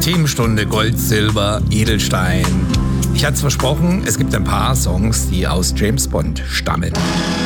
Themenstunde Gold, Silber, Edelstein. Ich hatte es versprochen, es gibt ein paar Songs, die aus James Bond stammen.